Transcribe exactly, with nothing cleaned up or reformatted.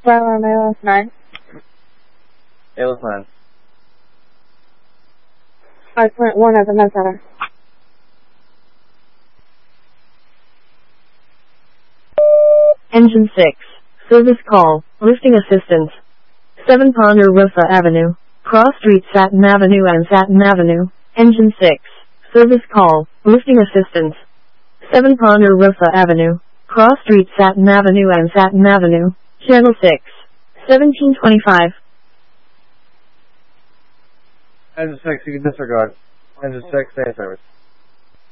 Bravo, A L S nine. A L S nine. five point one at the med center. Engine six. Service call. Lifting assistance. seven Ponderosa Avenue. Cross Street Satin Avenue and Satin Avenue. Engine six. Service call. Lifting assistance. seven Ponderosa Avenue. Cross Street Satin Avenue and Satin Avenue. Channel six. seventeen twenty-five. Engine six, you can disregard. Engine six, stay in service.